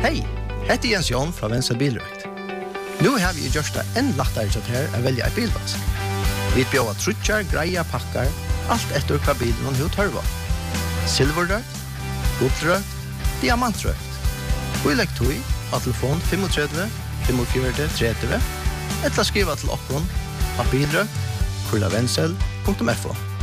Hej, heter Jens Jon fra Venstre Bilrøkt. Nu har vi gjort det enn lettere til her å velge en bilvask. Vi bjør trutjar, greia, pakkar, alt etter hva bilen hun tørver. Silverrøkt, guldrøkt, diamantrøkt. Og i legg tog av telefon 35 45 30 eller skriva til okkon av bilrøkt.vensel.fo.